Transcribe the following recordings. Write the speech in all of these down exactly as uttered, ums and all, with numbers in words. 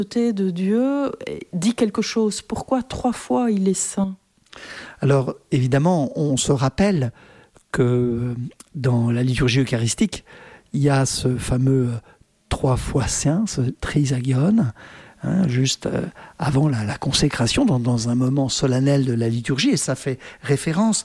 de Dieu dit quelque chose. Pourquoi trois fois il est saint ? Alors évidemment, on se rappelle que dans la liturgie eucharistique, il y a ce fameux trois fois saint, ce trisagion, hein, juste avant la, la consécration, dans, dans un moment solennel de la liturgie, et ça fait référence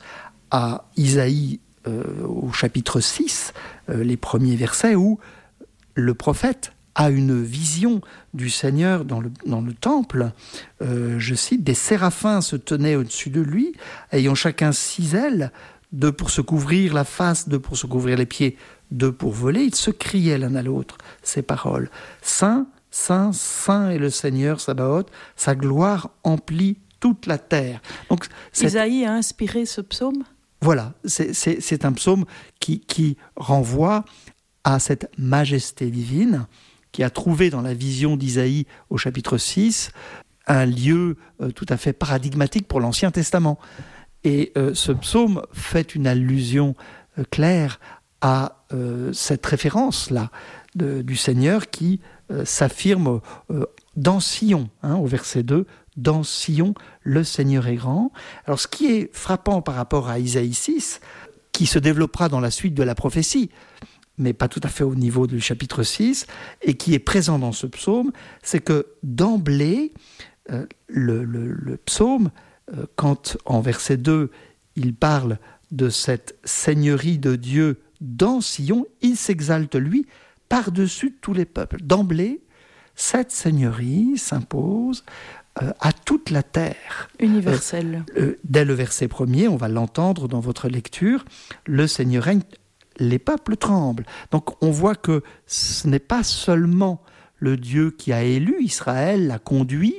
à Isaïe euh, au chapitre six, euh, les premiers versets, où le prophète a une vision du Seigneur dans le, dans le temple. Euh, je cite, « Des séraphins se tenaient au-dessus de lui, ayant chacun six ailes, deux pour se couvrir la face, deux pour se couvrir les pieds, deux pour voler. Ils se criaient l'un à l'autre ces paroles. Saint, Saint, Saint est le Seigneur Sabaoth, sa gloire emplit toute la terre. » Donc, cette... Isaïe a inspiré ce psaume ? Voilà, c'est, c'est, c'est un psaume qui, qui renvoie à cette majesté divine, qui a trouvé dans la vision d'Isaïe au chapitre six un lieu euh, tout à fait paradigmatique pour l'Ancien Testament. Et euh, ce psaume fait une allusion euh, claire à euh, cette référence-là de, du Seigneur qui euh, s'affirme euh, dans Sion, hein, au verset deux, « Dans Sion, le Seigneur est grand ». Alors ce qui est frappant par rapport à Isaïe six, qui se développera dans la suite de la prophétie, mais pas tout à fait au niveau du chapitre six, et qui est présent dans ce psaume, c'est que d'emblée, euh, le, le, le psaume, euh, quand en verset deux, il parle de cette seigneurie de Dieu dans Sion, il s'exalte, lui, par-dessus tous les peuples. D'emblée, cette seigneurie s'impose euh, à toute la terre. Universelle. Euh, euh, dès le verset premier, on va l'entendre dans votre lecture, le Seigneur règne, les peuples tremblent. Donc on voit que ce n'est pas seulement le Dieu qui a élu Israël, l'a conduit,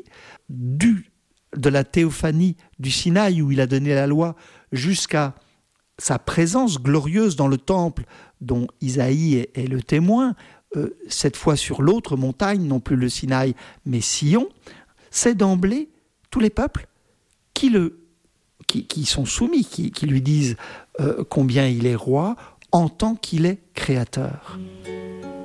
du, de la théophanie du Sinaï où il a donné la loi, jusqu'à sa présence glorieuse dans le temple dont Isaïe est, est le témoin, euh, cette fois sur l'autre montagne, non plus le Sinaï, mais Sion, c'est d'emblée tous les peuples qui, le, qui, qui sont soumis, qui, qui lui disent euh, combien il est roi, en tant qu'il est créateur.